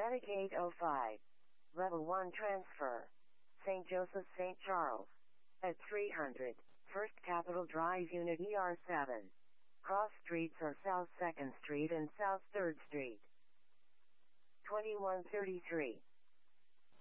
Attic 805. Level 1 transfer. St. Joseph St. Charles. At 300. First Capitol Drive Unit ER7. Cross streets are South 2nd Street and South 3rd Street. 2133.